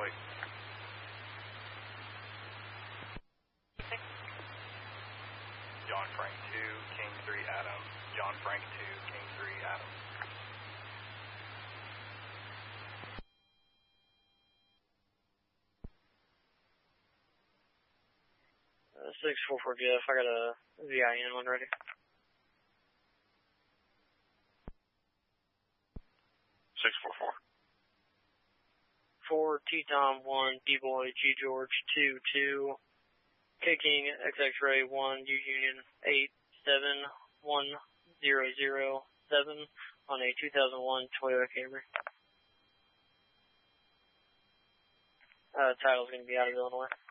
plate. John Frank 2, King 3 Adam. John Frank 2, King 3 Adam. 644 Jeff, I got a VIN one ready. 644. 4 T Tom 1 D Boy G George 2 2 K King XX Ray 1 U Union 871007 on a 2001 Toyota Camry. Title's going to be out of Illinois.